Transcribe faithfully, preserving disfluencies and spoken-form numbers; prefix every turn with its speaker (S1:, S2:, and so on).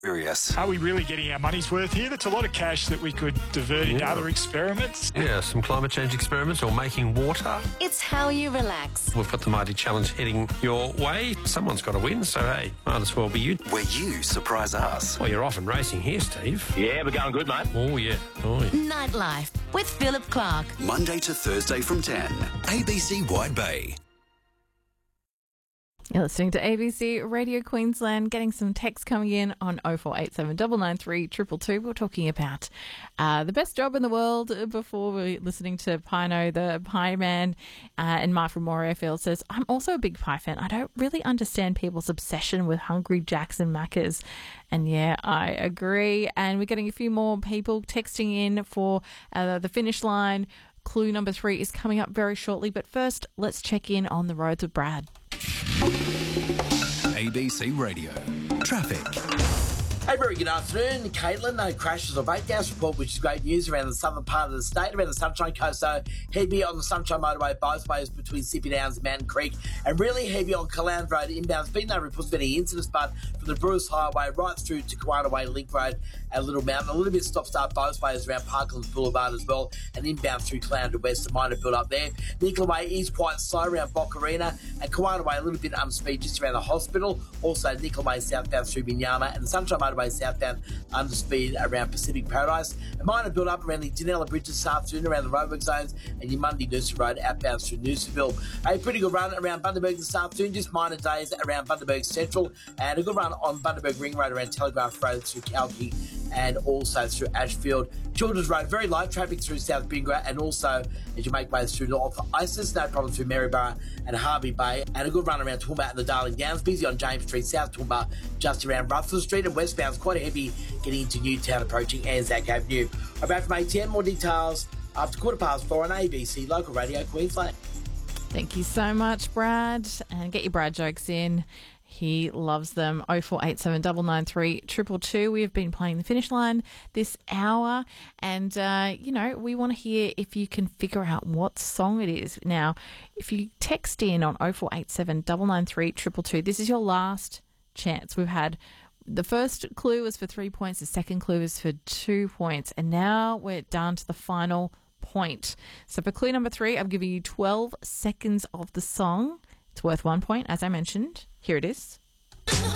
S1: Curious.
S2: Are we really getting our money's worth here? That's a lot of cash that we could divert into
S3: Yeah.
S2: other experiments.
S3: Yeah, some climate change experiments or making water.
S4: It's how you relax.
S3: We've got the Mighty Challenge heading your way. Someone's got to win, so hey, might as well be you.
S1: Where you surprise us.
S3: Well, you're off and racing here, Steve.
S5: Yeah, we're going good, mate.
S3: Oh, yeah. Oh, yeah.
S4: Nightlife with Philip Clark.
S1: Monday to Thursday from ten. A B C Wide Bay.
S6: You're listening to A B C Radio Queensland, getting some text coming in on oh four eight seven, nine nine three, two two two. We're talking about uh, the best job in the world before we're listening to Pino, the Pie Man. Uh, and Mark from Morayfield says, I'm also a big pie fan. I don't really understand people's obsession with Hungry Jacks and Maccas. And yeah, I agree. And we're getting a few more people texting in for uh, the finish line. Clue number three is coming up very shortly. But first, let's check in on the roads with Brad.
S1: A B C Radio. Traffic.
S7: Hey, very good afternoon. Caitlin, no crashes or breakdowns report, which is great news around the southern part of the state, around the Sunshine Coast. So heavy on the Sunshine Motorway both ways between Sippy Downs and Mountain Creek, and really heavy on Caland Road inbound. Been no reports of any incidents, but from the Bruce Highway right through to Kawana Way Link Road and Little Mountain, a little bit stop-start both ways around Parklands Boulevard as well, and inbound through Caland to West, a minor build up there. Nicola Way is quite slow around Boccarina, and Kawana Way a little bit unspeed just around the hospital. Also Nicola Way southbound through Minyama, and the Sunshine Motorway southbound under speed around Pacific Paradise. A minor build up around the Danella Bridge this afternoon around the roadwork zones, and your Monday Noosa Road outbound through Noosaville. A pretty good run around Bundaberg this afternoon, just minor days around Bundaberg Central, and a good run on Bundaberg Ring Road around Telegraph Road through Kalki and also through Ashfield. Children's Road, very light traffic through South Bingra, and also as you make way through North Isis, no problem through Maryborough and Harvey Bay, and a good run around Toowoomba and the Darling Downs. Busy on James Street, South Toowoomba, just around Rutherford Street, and westbound's quite heavy getting into Newtown approaching Anzac Avenue. About from A T M, more details after quarter past four on A B C Local Radio Queensland.
S6: Thank you so much, Brad. And get your Brad jokes in. He loves them. oh four eight seven, nine nine three, two two two. We have been playing the finish line this hour. And, uh, you know, we want to hear if you can figure out what song it is. Now, if you text in on oh four eight seven, nine nine three, two two two, this is your last chance. We've had the first clue was for three points. The second clue is for two points. And now we're down to the final point. So for clue number three, I'm giving you twelve seconds of the song. It's worth one point, as I mentioned. Here it is.